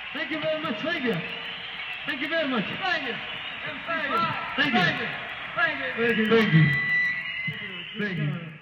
Thank you very much. Thank you. Thank you very much. Thank you. Thank you. Thank you. Thank you. Thank you. Thank you.